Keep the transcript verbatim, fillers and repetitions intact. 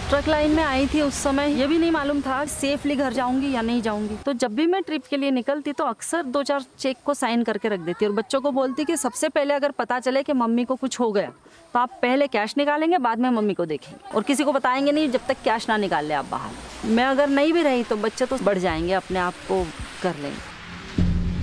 Truck line में आई थी उस समय ये भी नहीं मालूम था सेफली घर जाऊंगी या नहीं जाऊंगी। तो जब भी मैं ट्रिप के लिए निकलती तो अक्सर दो चार चेक को साइन करके रख देती और बच्चों को बोलती कि सबसे पहले अगर पता चले कि मम्मी को कुछ हो गया तो आप पहले कैश निकालेंगे, बाद में मम्मी को देखेंगे और किसी को बताएंगे नहीं जब तक कैश ना निकाल ले आप बाहर। मैं अगर नहीं भी रही तो बच्चे तो बढ़ जाएंगे, अपने आप को कर लेंगे।